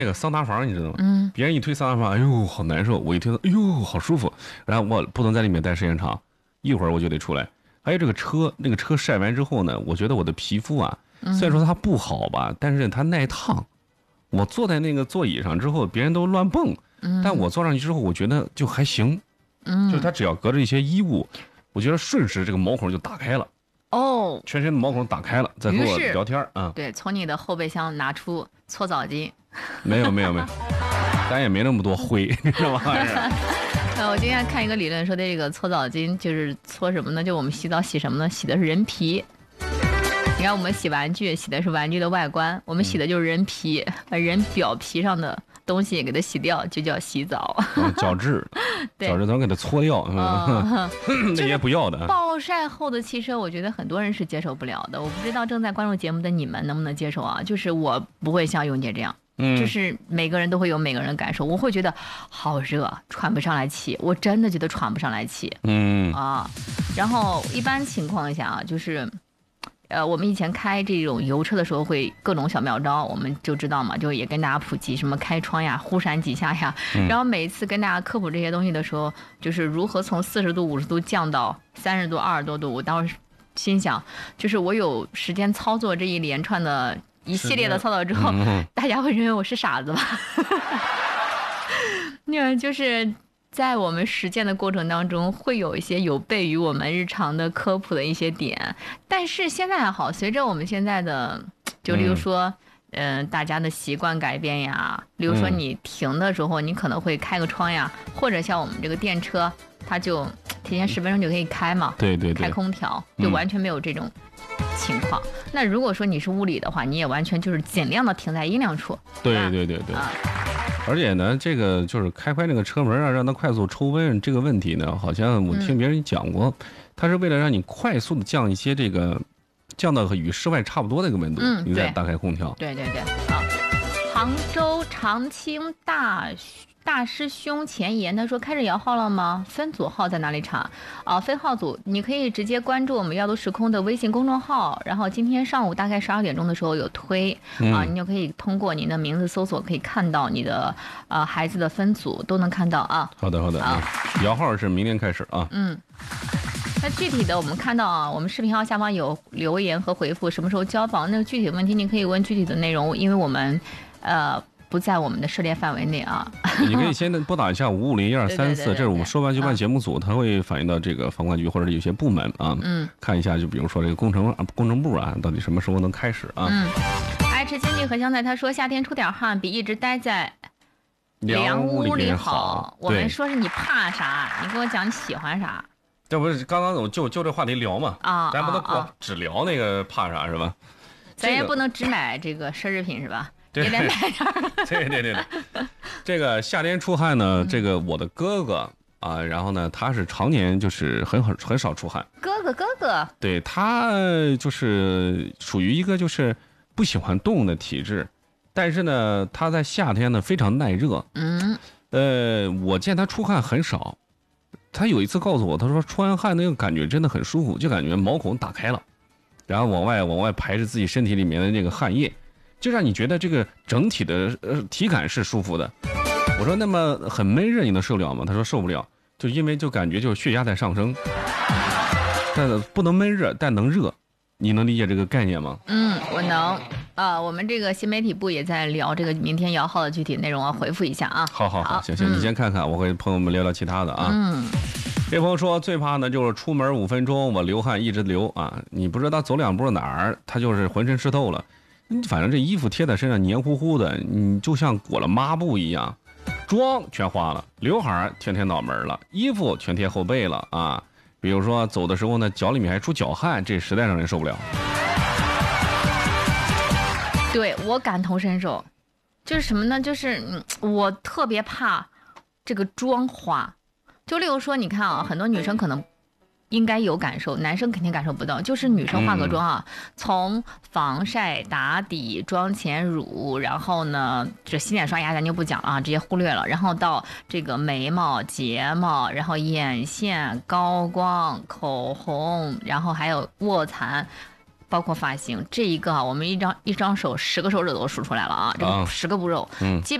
那个桑拿房，你知道吗？别人一推桑拿房，哎呦好难受，我一推，哎呦好舒服。然后我不能在里面待时间长，一会儿我就得出来。还有这个车，那个车晒完之后呢，我觉得我的皮肤啊，虽然说它不好吧，但是它耐烫。我坐在那个座椅上之后，别人都乱蹦，但我坐上去之后，我觉得就还行。就是它只要隔着一些衣物，我觉得瞬时这个毛孔就打开了。 哦， 全身的毛孔打开了，在和我聊天啊。 对，从你的后备箱拿出搓澡巾。 没有，咱也没那么多灰，这玩意儿。 我今天看一个理论说的这个搓澡巾就是搓什么呢？就我们洗澡洗什么呢？洗的是人皮。你看我们洗玩具洗的是玩具的外观，我们洗的就是人皮，把人表皮上的东西给它洗掉，就叫洗澡。 角质，角质咱给它搓掉，那也不要的。 暴晒后的汽车，我觉得很多人是接受不了的。我不知道正在关注节目的你们能不能接受啊？就是我不会像永姐这样。就是每个人都会有每个人的感受，我会觉得好热，喘不上来气，我真的觉得喘不上来气。然后一般情况下啊，就是我们以前开这种油车的时候会各种小妙招，我们就知道嘛，就也跟大家普及什么开窗呀、忽闪几下呀。然后每一次跟大家科普这些东西的时候，就是如何从40度、50度降到30度、20多度。我当时心想，就是我有时间操作这一连串的一系列的操作之后，大家会认为我是傻子吧？那就是在我们实践的过程当中，会有一些有悖于我们日常的科普的一些点。但是现在还好，随着我们现在的，就例如说，大家的习惯改变呀，例如说你停的时候，你可能会开个窗呀，或者像我们这个电车，它就提前10分钟就可以开嘛， 对， 开空调，就完全没有这种情况。那如果说你是物理的话，你也完全就是尽量的停在阴凉处。 对。而且呢，这个就是开那个车门啊，让它快速抽温这个问题呢，好像我听别人讲过，它是为了让你快速的降到和与室外差不多的一个温度，你再打开空调。 对啊。杭州长青大师兄前言，他说开始摇号了吗？分组号在哪里查？分号组你可以直接关注我们要读时空的微信公众号，然后今天上午大概12点钟的时候有推你就可以通过您的名字搜索，可以看到你的孩子的分组都能看到啊。 好的摇号是明天开始啊。 那具体的我们看到啊，我们视频号下方有留言和回复，什么时候交房？那个具体的问题你可以问具体的内容，因为我们不在我们的涉猎范围内啊。 你可以先拨打一下5501-234，这是我们说完就办节目组，他会反映到这个房管局或者有些部门啊，看一下，就比如说这个工程部啊，到底什么时候能开始啊？ 爱吃经济和香菜，他说夏天出点汗比一直待在凉屋里好。我们说是你怕啥？你跟我讲你喜欢啥？ 这不是刚刚我就这话题聊嘛咱不能光只聊那个怕啥是吧？ 咱也不能只买这个奢侈品是吧？也得买点。 对，这个夏天出汗呢，这个我的哥哥啊，然后呢，他是常年就是很少出汗。 哥哥， 对，他就是属于一个就是不喜欢动的体质，但是呢，他在夏天呢非常耐热。我见他出汗很少。他有一次告诉我，他说出完汗那个感觉真的很舒服，就感觉毛孔打开了，然后往外排着自己身体里面的那个汗液，就让你觉得这个整体的体感是舒服的。我说那么很闷热你能受了吗？他说受不了，就因为就感觉就是血压在上升，但不能闷热，但能热。你能理解这个概念吗？ 我能。我们这个新媒体部也在聊这个明天摇号的具体内容啊，回复一下啊。 好，行，你先看看，我和朋友们聊聊其他的啊。这朋友说最怕呢就是出门5分钟我流汗一直流啊，你不知道走2步哪儿，他就是浑身湿透了。反正这衣服贴在身上黏糊糊的，你就像裹了抹布一样，妆全花了，刘海全贴脑门了，衣服全贴后背了啊。比如说走的时候呢，脚里面还出脚汗，这实在让人受不了。 对，我感同身受，就是什么呢？就是我特别怕这个妆花。就例如说，你看啊，很多女生可能应该有感受，男生肯定感受不到。就是女生化个妆啊，从防晒、打底、妆前乳，然后呢，这洗脸刷牙咱就不讲了啊，直接忽略了。然后到这个眉毛、睫毛，然后眼线、高光、口红，然后还有卧蚕。 包括发型，这一个啊，我们一张手10个手指头数出来了啊，这个10个步骤，